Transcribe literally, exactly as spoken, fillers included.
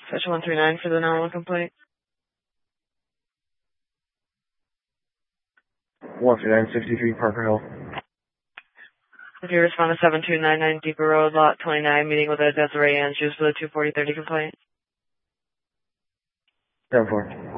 Section one three nine for the nine one one complaint. one three nine sixty-three Parker Hill. If you respond to seven two nine nine Deeper Road, Lot twenty-nine, meeting with a Desiree Andrews for the two forty thirty complaint. ten four.